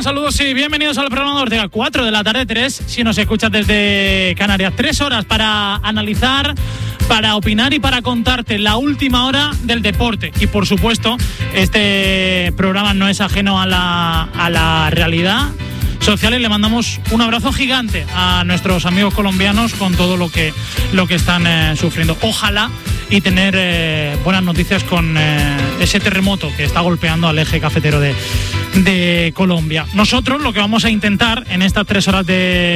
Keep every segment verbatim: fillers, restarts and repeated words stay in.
saludos y bienvenidos al programa de Ortega. cuatro de la tarde, tres, si nos escuchas desde Canarias. Tres horas para analizar, para opinar y para contarte la última hora del deporte. Y por supuesto, este programa no es ajeno a la, a la realidad social y le mandamos un abrazo gigante a nuestros amigos colombianos con todo lo que, lo que están eh, sufriendo. Ojalá y tener eh, buenas noticias con eh, ese terremoto que está golpeando al eje cafetero de, de Colombia. Nosotros lo que vamos a intentar en estas tres horas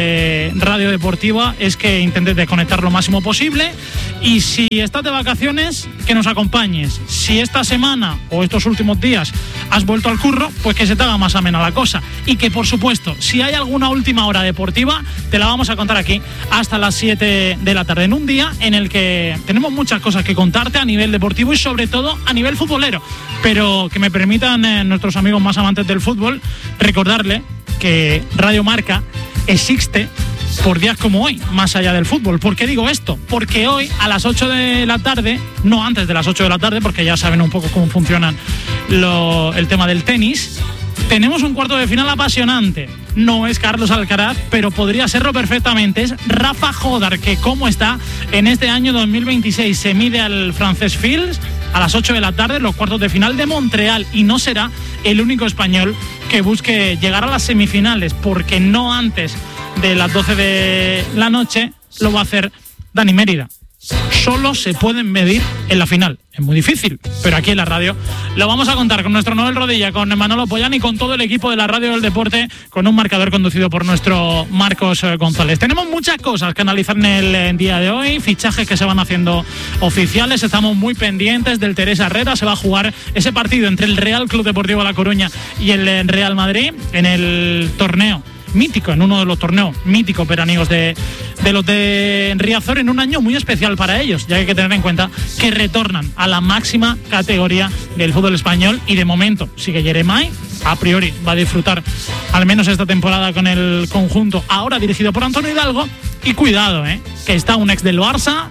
de radio deportiva es que intentes desconectar lo máximo posible, y si estás de vacaciones, que nos acompañes. Si esta semana o estos últimos días has vuelto al curro, pues que se te haga más amena la cosa, y que por supuesto, si hay alguna última hora deportiva, te la vamos a contar aquí hasta las siete de la tarde, en un día en el que tenemos muchas cosas que contarte a nivel deportivo y sobre todo a nivel futbolero, pero que me permitan eh, nuestros amigos más amantes del fútbol recordarle que Radio Marca existe por días como hoy, más allá del fútbol. ¿Por qué digo esto? Porque hoy a las ocho de la tarde, no antes de las ocho de la tarde, porque ya saben un poco cómo funcionan lo, el tema del tenis, tenemos un cuarto de final apasionante. No es Carlos Alcaraz, pero podría serlo perfectamente. Es Rafa Jodar, que como está en este año dos mil veintiséis, se mide al francés Fils a las ocho de la tarde, los cuartos de final de Montreal, y no será el único español que busque llegar a las semifinales, porque no antes de las doce de la noche lo va a hacer Dani Mérida. Solo se pueden medir en la final. Es muy difícil, pero aquí en la radio lo vamos a contar con nuestro Noel Rodilla, con Manolo Pollán y con todo el equipo de la Radio del Deporte, con un marcador conducido por nuestro Marcos González. Tenemos muchas cosas que analizar en el día de hoy, fichajes que se van haciendo oficiales, estamos muy pendientes del Teresa Herrera. Se va a jugar ese partido entre el Real Club Deportivo La Coruña y el Real Madrid en el torneo mítico, en uno de los torneos míticos veraniegos de, de los de Riazor, en un año muy especial para ellos, ya que hay que tener en cuenta que retornan a la máxima categoría del fútbol español, y de momento sigue Jeremai, a priori va a disfrutar al menos esta temporada con el conjunto ahora dirigido por Antonio Hidalgo. Y cuidado, eh, que está un ex del Barça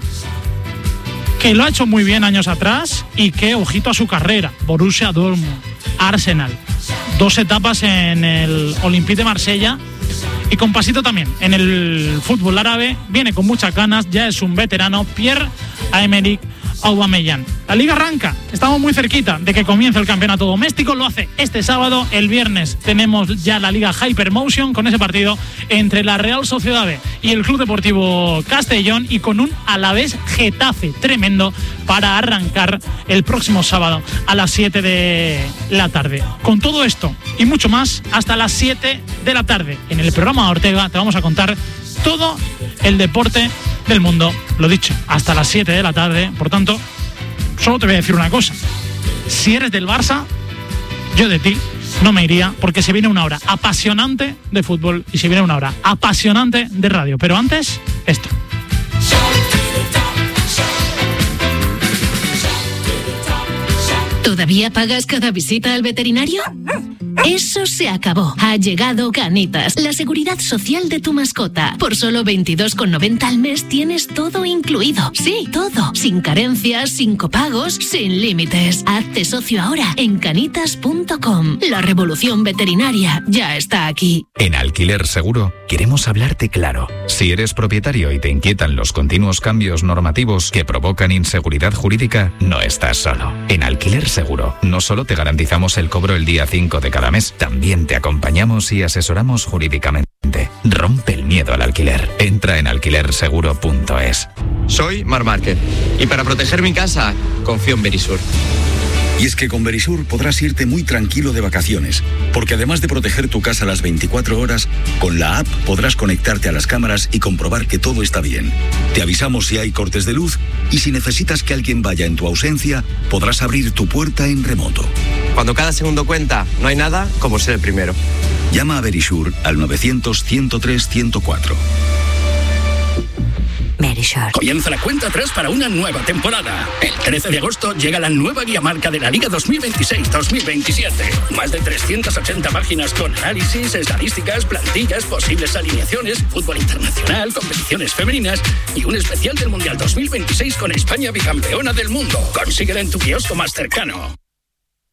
que lo ha hecho muy bien años atrás y que, ojito a su carrera, Borussia Dortmund, Arsenal, dos etapas en el Olympique de Marsella y con pasito también en el fútbol árabe. Viene con muchas ganas, ya es un veterano, Pierre-Emerick Aubameyang. La liga arranca, estamos muy cerquita de que comience el campeonato doméstico. Lo hace este sábado. El viernes tenemos ya la liga Hypermotion con ese partido entre la Real Sociedad y el Club Deportivo Castellón, y con un Alavés Getafe tremendo para arrancar el próximo sábado a las siete de la tarde. Con todo esto y mucho más, hasta las siete de la tarde en el programa Ortega te vamos a contar todo el deporte del mundo. Lo dicho, hasta las siete de la tarde. Por tanto, solo te voy a decir una cosa: si eres del Barça, yo de ti no me iría, porque se viene una hora apasionante de fútbol y se viene una hora apasionante de radio. Pero antes, esto. ¿Todavía pagas cada visita al veterinario? Eso se acabó. Ha llegado Canitas, la seguridad social de tu mascota. Por solo veintidós con noventa al mes tienes todo incluido. Sí, todo. Sin carencias, sin copagos, sin límites. Hazte socio ahora en canitas punto com. La revolución veterinaria ya está aquí. En Alquiler Seguro queremos hablarte claro. Si eres propietario y te inquietan los continuos cambios normativos que provocan inseguridad jurídica, no estás solo. En Alquiler Seguro no solo te garantizamos el cobro el día cinco de cada mes, también te acompañamos y asesoramos jurídicamente. Rompe el miedo al alquiler. Entra en alquiler seguro punto es. Soy Marc Márquez y para proteger mi casa confío en Verisur. Y es que con Verisur podrás irte muy tranquilo de vacaciones, porque además de proteger tu casa las veinticuatro horas, con la app podrás conectarte a las cámaras y comprobar que todo está bien. Te avisamos si hay cortes de luz, y si necesitas que alguien vaya en tu ausencia, podrás abrir tu puerta en remoto. Cuando cada segundo cuenta, no hay nada como ser el primero. Llama a Verisur al novecientos, ciento tres, ciento cuatro. Verisur. Comienza la cuenta atrás para una nueva temporada. El trece de agosto llega la nueva guía marca de la Liga dos mil veintiséis dos mil veintisiete. Más de trescientas ochenta páginas con análisis, estadísticas, plantillas, posibles alineaciones, fútbol internacional, competiciones femeninas y un especial del Mundial dos mil veintiséis con España bicampeona del mundo. Consíguela en tu kiosco más cercano.